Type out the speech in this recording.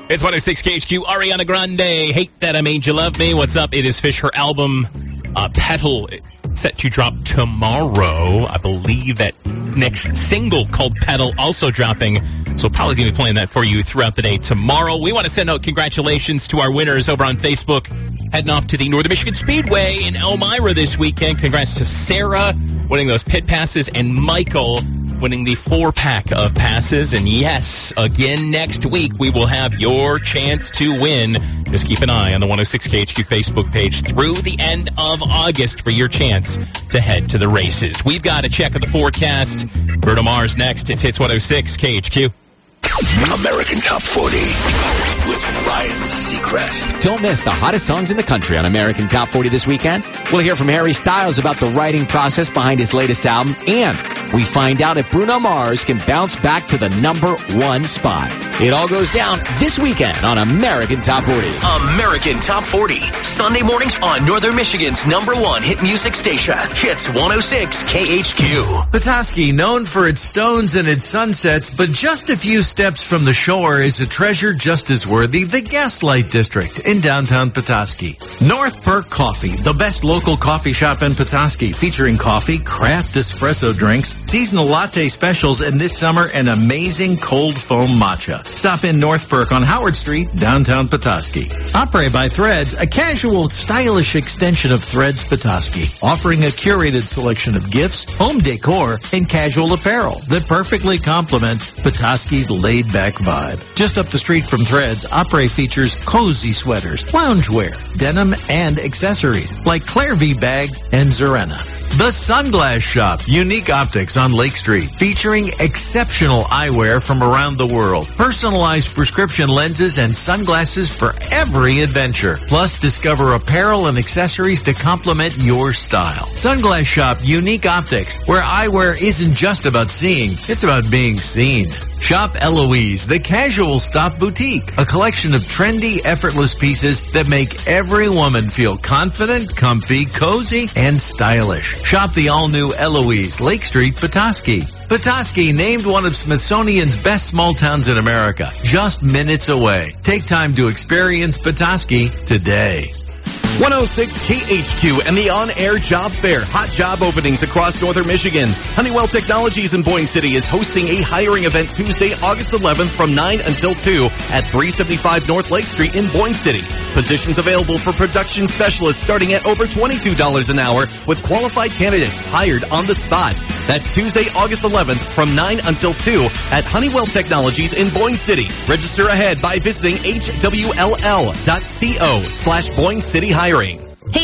It's 106 KHQ, Ariana Grande, Hate That I Made You Love Me. What's up? It is Fish. Her album, Petal, set to drop tomorrow. I believe that next single called Petal also dropping. So probably going to be playing that for you throughout the day tomorrow. We want to send out congratulations to our winners over on Facebook. Heading off to the Northern Michigan Speedway in Elmira this weekend. Congrats to Sarah winning those pit passes and Michael winning the 4-pack of passes. And yes, again next week, we will have your chance to win. Just keep an eye on the 106 KHQ Facebook page through the end of August for your chance to head to the races. We've got a check of the forecast. Bruno Mars next. It's Hits 106 KHQ. American Top 40 with Ryan Seacrest. Don't miss the hottest songs in the country on American Top 40 this weekend. We'll hear from Harry Styles about the writing process behind his latest album, and we find out if Bruno Mars can bounce back to the #1 spot. It all goes down this weekend on American Top 40. American Top 40, Sunday mornings on Northern Michigan's #1 hit music station. Hits 106 KHQ. Petoskey, known for its stones and its sunsets, but just a few steps from the shore is a treasure just as worthy, the Gaslight District in downtown Petoskey. North Perk Coffee, the best local coffee shop in Petoskey, featuring coffee, craft espresso drinks, seasonal latte specials, and this summer, an amazing cold foam matcha. Stop in North Perk on Howard Street, downtown Petoskey. Opera by Threads, a casual, stylish extension of Threads Petoskey, offering a curated selection of gifts, home decor, and casual apparel that perfectly complements Petoskey's laid-back vibe. Just up the street from Threads, Opera features cozy sweaters, loungewear, denim, and accessories like Clairvy bags and Zerena. The Sunglass Shop, Unique Optics on Lake Street, featuring exceptional eyewear from around the world, personalized prescription lenses and sunglasses for every adventure. Plus, discover apparel and accessories to complement your style. Sunglass Shop, Unique Optics, where eyewear isn't just about seeing, it's about being seen. Shop Eloise, the Casual Stop Boutique, a collection of trendy, effortless pieces that make every woman feel confident, comfy, cozy, and stylish. Shop the all-new Eloise, Lake Street, Petoskey. Petoskey, named one of Smithsonian's best small towns in America, just minutes away. Take time to experience Petoskey today. 106 KHQ and the On-Air Job Fair. Hot job openings across Northern Michigan. Honeywell Technologies in Boyne City is hosting a hiring event Tuesday, August 11th from 9 until 2 at 375 North Lake Street in Boyne City. Positions available for production specialists starting at over $22 an hour with qualified candidates hired on the spot. That's Tuesday, August 11th from 9 until 2 at Honeywell Technologies in Boyne City. Register ahead by visiting hwll.co/Boyne City Hiring.